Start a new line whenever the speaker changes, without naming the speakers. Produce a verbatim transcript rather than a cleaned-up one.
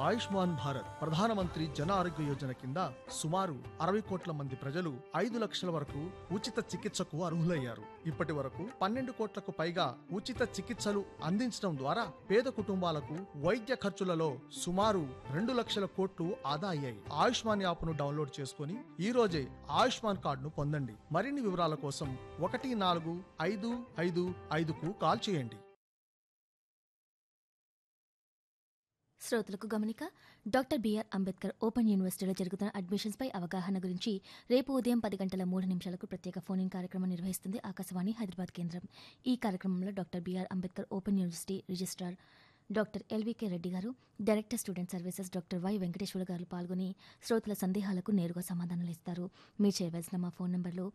ఆయుష్మాన్ భారత్ ప్రధానమంత్రి జన ఆరోగ్య యోజన కింద సుమారు అరవై కోట్ల మంది ప్రజలు ఐదు లక్షల వరకు ఉచిత చికిత్సకు అర్హులయ్యారు. ఇప్పటి వరకు పన్నెండు కోట్లకు పైగా ఉచిత చికిత్సలు అందించడం ద్వారా పేద కుటుంబాలకు వైద్య ఖర్చులలో సుమారు రెండు లక్షల కోట్లు ఆదా అయ్యాయి. ఆయుష్మాన్ యాప్ను డౌన్లోడ్ చేసుకుని ఈ రోజే ఆయుష్మాన్ కార్డును పొందండి. మరిన్ని వివరాల కోసం ఒకటి నాలుగు ఐదు ఐదు ఐదుకు కాల్ చేయండి.
శ్రోతలకు గమనిక, డాక్టర్ బిఆర్ అంబేద్కర్ ఓపెన్ యూనివర్సిటీలో జరుగుతున్న అడ్మిషన్స్ పై అవగాహన గురించి రేపు ఉదయం పది గంటల మూడు నిమిషాలకు ప్రత్యేక ఫోన్ ఇన్ కార్యక్రమం నిర్వహిస్తుంది ఆకాశవాణి హైదరాబాద్ కేంద్రం. ఈ కార్యక్రమంలో doctor BR Ambedkar open university registrar doctor LVK Reddy గారు, director student services doctor why Venkateswara గారు పాల్గొని శ్రోతల సందేహాలకు నేరుగా సమాధానాలు ఇస్తారు. మీరు చేయవలసిన మా ఫోన్ నంబర్లు